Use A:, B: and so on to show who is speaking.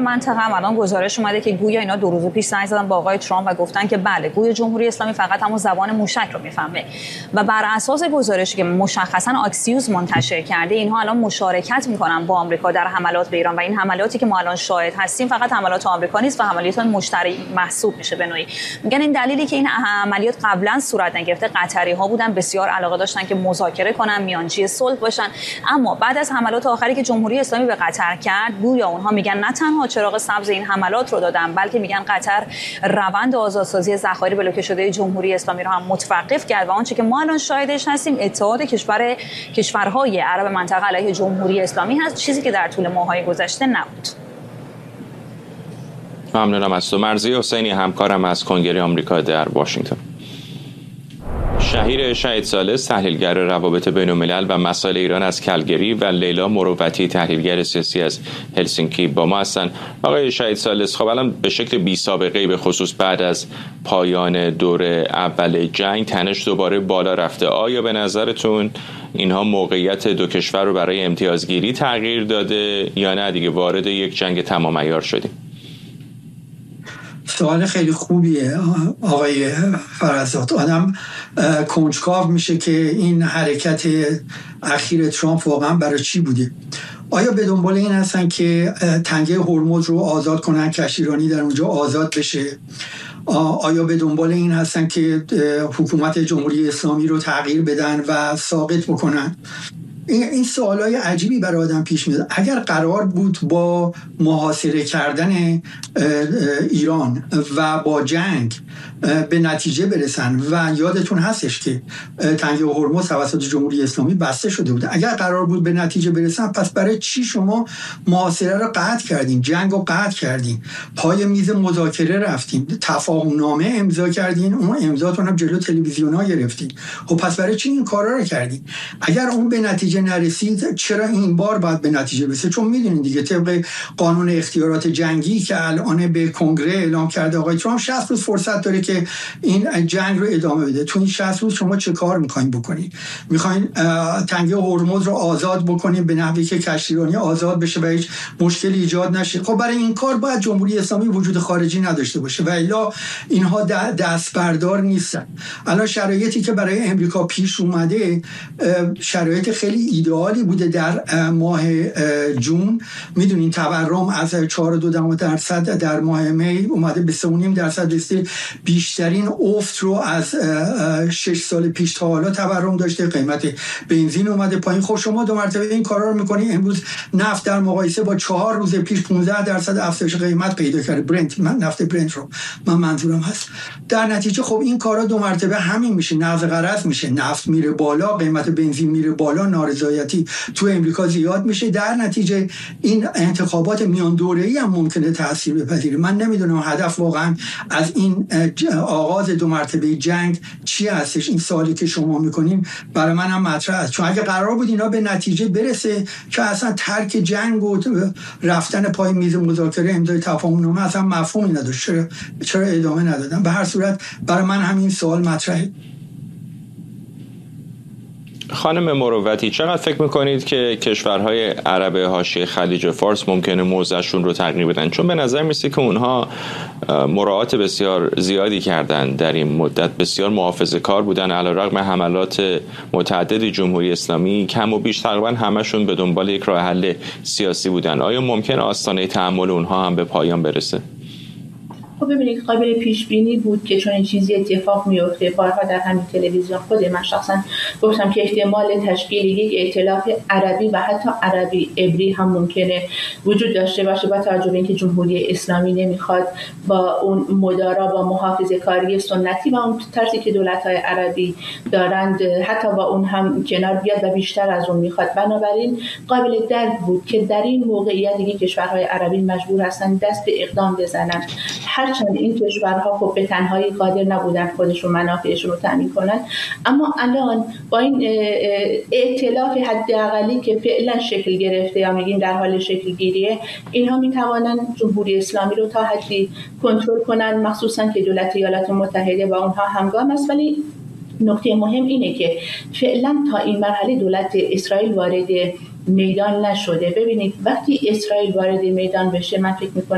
A: منطقه هم الان گزارش اومده که گویا اینا 2 روز پیش زنگ زدن با آقای ترامپ و گفتن که بله گویا جمهوری اسلامی فقط همون زبان موشک رو میفهمه و بر اساس گزارشی که مشخصا آکسیوس منتشر کرده اینها الان مشارکت میکنن با آمریکا در حملات به ایران و این حملاتی که ما الان شاهد هستیم فقط حملات آمریکا نیست و حملات مشترک محسوب میشه به نوعی. میگن این دلیلی که این عملیات قبلا صورت نگرفته قطری ها بودن بسیار علاقه داشتن که مذاکره کنن میانجی صلح باشن، اما بعد از حملات آخری که جمهوری اسلامی به قطر کرد گویا اونها میگن نه تنها چراغ سبز این حملات رو دادن بلکه میگن قطر روند آزادسازی ذخایر بلوکه شده جمهوری اسلامی رو هم متوقف کرد و آنچه که ما الان شاهدش هستیم اتحاد کشورهای عرب منطقه علیه جمهوری اسلامی هست، چیزی که در طول ماه‌های گذشته نبود.
B: ممنونم از تو. مرضیه حسینی همکارم از کنگره آمریکا در واشنگتن. شهیر شهید ثالث تحلیلگر روابط بین‌الملل و مسائل ایران از کلگری و لیلا مروتی تحلیلگر سیاسی از هلسینکی با ما هستن. آقای شهید ثالث، خب الان به شکل بی سابقه‌ای به خصوص بعد از پایان دور اول جنگ تنش دوباره بالا رفته. آیا به نظرتون اینها موقعیت دو کشور رو برای امتیازگیری تغییر داده یا نه دیگه وارد یک جنگ تمام عیار شدیم؟
C: سوال خیلی خوبیه آقای فرزاد. آدم کنجکاو میشه که این حرکت اخیر ترامپ واقعا برای چی بوده. آیا به دنبال این هستن که تنگه هرمز رو آزاد کنن، کشتیرانی در اونجا آزاد بشه؟ آیا به دنبال این هستن که حکومت جمهوری اسلامی رو تغییر بدن و ساقط بکنن؟ این سوالای عجیبی برای آدم پیش میاد. اگر قرار بود با محاصره کردن ایران و با جنگ به نتیجه برسن و یادتون هستش که تنگه هرمز توسط جمهوری اسلامی بسته شده بود، اگر قرار بود به نتیجه برسن پس برای چی شما محاصره رو قطع کردین، جنگ رو قطع کردین، پای میز مذاکره رفتین، تفاهم نامه امضا کردین، اون امضاتون هم جلو تلویزیون‌ها گرفتین؟ خب پس برای چی این کارا رو کردین؟ اگر اون به نتیجه نرسید چرا این بار باید به نتیجه برسه؟ چون میدونین دیگه طبق قانون اختیارات جنگی که الان به کنگره اعلام کرده آقای ترامپ 60 روز فرصت داره که این جنگ رو ادامه بده. تو این 60 روز شما چه کار میخواین بکنین؟ میخواین تنگه هرمز رو آزاد بکنین به نحوی که کشتیرانی آزاد بشه و هیچ مشکلی ایجاد نشه؟ خب برای این کار باید جمهوری اسلامی وجود خارجی نداشته باشه و الا اینها دست بردار نیستن. الان شرایطی که برای امریکا پیش اومده شرایط خیلی ایدئالی بوده. در ماه جون میدونین تورم از 4.2% در ماه می اومده به 3.5% رسیده، بیشترین افت رو از 6 سال پیش تا حالا تورم داشته، قیمت بنزین اومده پایین. خب شما 2 مرتبه این کارا رو میکنی. امروز نفت در مقایسه با 4 روز پیش 15% افزایش قیمت پیدا کرده. برنت، نفت برنت رو من منظورم هست. در نتیجه خب این کارا 2 مرتبه همین میشه، نقض قرض میشه، نفت میره بالا، قیمت بنزین میره بالا، نارضایتی تو امریکا زیاد میشه. در نتیجه این انتخابات میان دوره‌ای هم ممکنه تاثیر بپذیره. من نمیدونم هدف واقعا از این آغاز 2 مرتبه جنگ چی هستش. این سوالی که شما میکنین برای من هم مطرح است، چون اگه قرار بود اینا به نتیجه برسه که اصلا ترک جنگ و رفتن پای میز مذاکره امضای تفاهم نامه اصلا مفهومی نداشت، چرا ادامه ندادن؟ به هر صورت برای من همین سوال مطرحه.
B: خانم مروتی، چقدر فکر میکنید که کشورهای عرب حاشیه خلیج فارس ممکنه موضعشون رو تغییر بدن؟ چون به نظر میسه که اونها مراعات بسیار زیادی کردن در این مدت، بسیار محافظه‌کار بودن علیرغم حملات متعدد جمهوری اسلامی، کم و بیش تقریبا همشون به دنبال یک راه حل سیاسی بودن. آیا ممکن آستانه تحمل اونها هم به پایان برسه؟
D: خب ببینید، قابل پیش بینی بود که چون این چیزی اتفاق میفته. بارها در همین تلویزیون خود من شخصا گفتم که احتمال تشکیل یک ائتلاف عربی و حتی عربی عبری هم ممکنه وجود داشته باشه، با توجه به اینکه جمهوری اسلامی نمیخواد با اون مدارا با محافظه‌کاری سنتی و اون طرزی که دولت‌های عربی دارند حتی با اون هم کنار بیاد و بیشتر از اون میخواد. بنابراین قابل درک بود که در این موقعیت دیگه کشورهای عربی مجبور هستن دست به اقدام بزنن. هرچند این کشورها خب به تنهایی قادر نبودن خودشون منافعشون رو تامین کنن، اما الان با این ائتلاف حداقلی که فعلا شکل گرفته یا میگیم در حال شکل گیریه، اینها میتوانن جمهوری اسلامی رو تا حدی کنترل کنن، مخصوصا که دولت ایالات متحده با اونها همگام است. ولی نکته مهم اینه که فعلا تا این مرحله دولت اسرائیل وارد میدان نشده. ببینید وقتی اسرائیل وارد میدان بشه، من فکر میکنم